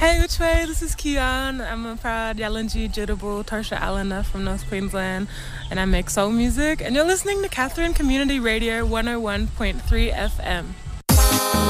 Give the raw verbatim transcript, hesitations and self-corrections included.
Hey, which way? This is Kian. I'm a proud Yalanji Jitterbull Tarsha Allena from North Queensland, and I make soul music. And you're listening to Catherine Community Radio one oh one point three F M.